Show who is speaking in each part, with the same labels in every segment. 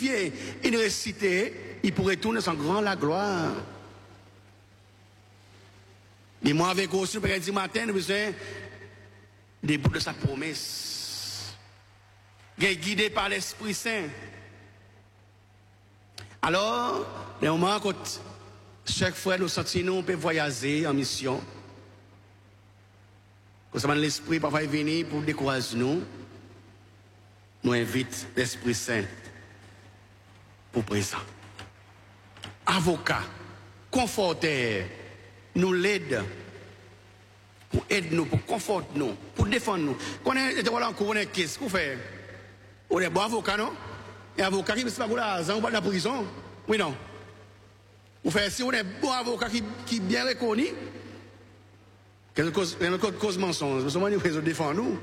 Speaker 1: purifié, il récité, il pourrait tourner sans grand la gloire. Et moi, avec aussi, le dit matin, nous besoin des bouts de sa promesse. Guidé par l'Esprit Saint. Alors, le moment où chaque fois nous sentons, on peut voyager en mission. Quand l'Esprit parfois venir pour décourager nous, nous invite l'Esprit Saint pour présent. Avocat, conforteur, nous l'aide pour aider nous, pour conforter nous, pour défendre nous. Quand on est en cours, on est qu'est-ce qu'on fait? On est bon avocat, non? Et avocat qui ne se passe pas l'argent, on va dans la prison. Oui, non. Vous faites si on est bon avocat qui est bien reconnu, quelle cause mensonge, nous sommes nous défendre nous.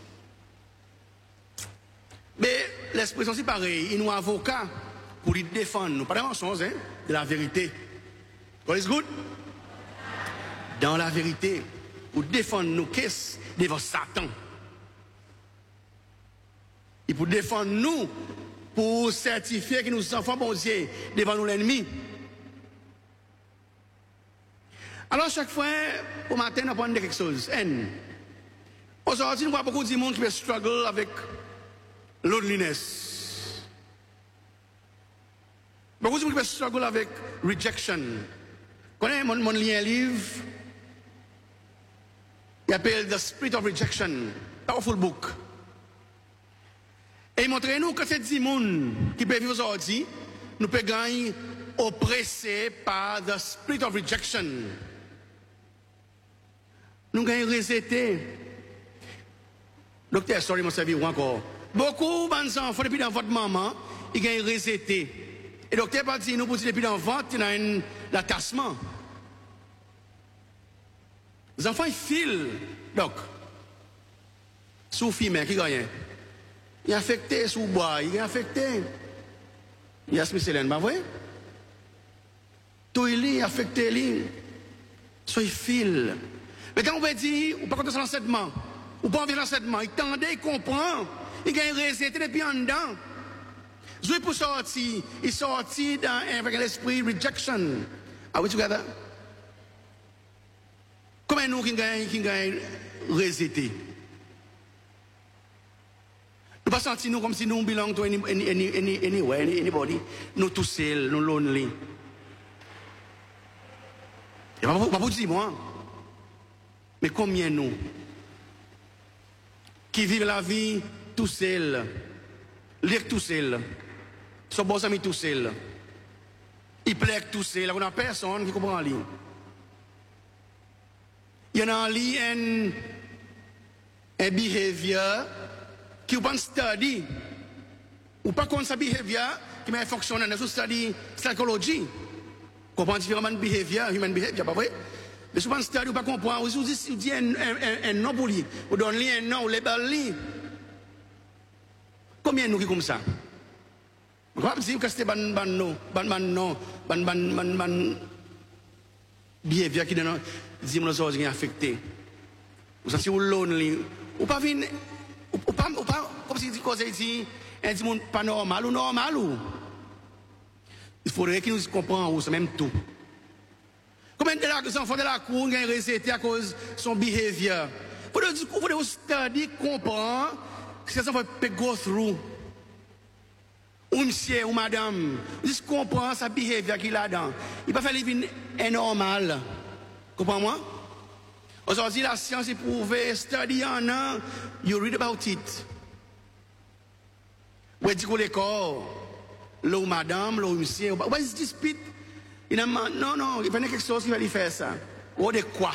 Speaker 1: Mais l'expression c'est pareil, il nous avocat pour lui défendre nous, pas de mensonge, hein, de la vérité. What is good? Dans la vérité, pour défendre nous, qu'est-ce devant Satan? Et pour défendre nous, pour certifier que nous sommes enfants bon Dieu devant nous l'ennemi. Alors chaque fois, au matin, on apprend quelque chose. Aujourd'hui, nous voyons beaucoup de monde qui struggle avec loneliness. Beaucoup de monde qui struggle avec rejection. Quand on lit un livre, il appelle The Spirit of Rejection, powerful book. Et il montre nous que c'est des gens qui peuvent vivre aujourd'hui, nous pouvons gagner oppressés par the spirit of rejection. Nous gagnons rejeté. Docteur, sorry, mon service encore. Beaucoup d'enfants depuis dans votre maman, ils gagnent rejeté. Et le docteur pas dit nous pour depuis dans votre, il y a un attachement. Les enfants ils filent. Donc, sous fille qui gagne. Il est affecté sous bois, il est affecté. Il y a ce monsieur là, pas vrai? Tout il est affecté, lui. So il file. Mais quand on veut dire, ou pas contre l'enseignement, ou pas envers l'enseignement, il tendait, il comprend, il gagne résultat depuis en dedans. Jouer pour sortir, il sortit avec l'esprit rejection. Are we together? Comment nous qui gagne résultat? Nous ne pas sentir nous comme si nous belong to anywhere, anybody. Nous tous seuls, nous lonely. Pas pour dire moi. Mais combien nous qui vivent la vie tout seul, lire tout seul, son bon ami tout seul, il plaît tout seul, on n'a personne qui comprend en ligne. Il y en a en ligne un behavior qui ou pas study ou pas qu'on sa behavior qui m'a fonctionné dans une study psychologie comprendre différemment behavior human behavior pas vrai mais souvent study ou pas comprendre ou dit un nom pour lui ou donne lui un nom ou label lui combien nous qui comme ça on va dire que c'était ban behavior qui donne dit nos autres qui affecté ou ça si ou lonely ou pas venir ou pas comme si cause dit un dit monde pas normal ou normal ou il faudrait qu'ils nous comprennent ou c'est même tout combien de enfants de la cour ont récité à cause de son behavior vous devez study comprendre que ces enfants peuvent go through ou monsieur ou madame juste comprendre sa behavior qu'il a dedans il pas faire vivre anormal comprends-moi. Aujourd'hui, la science est prouvée, study en un, you read about it. Où est-ce que l'école, là où madame, là où monsieur, what is this pit? Non, il y a quelque chose qui va lui faire ça. Ou de quoi?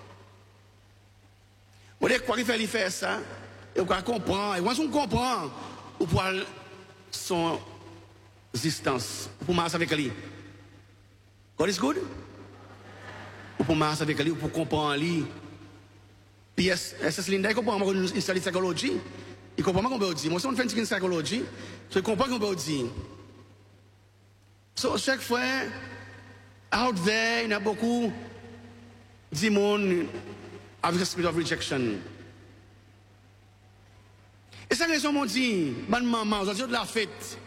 Speaker 1: Ou de quoi qui fait lui faire ça? Et on comprend. Et quand on comprend, on peut avoir son existence. On peut marcher avec lui. God is good? On peut marcher avec lui, on peut comprendre lui. Puis, c'est Linda qui comprend une psychologie. Il comprend qu'on peut dire. Moi, si on fait une psychologie, je comprends qu'on peut dire. So, chaque fois, out there, il y a beaucoup de monde avec le spirit of rejection. Et ça, raison, m'ont dit, bonne maman, aujourd'hui, de la fête.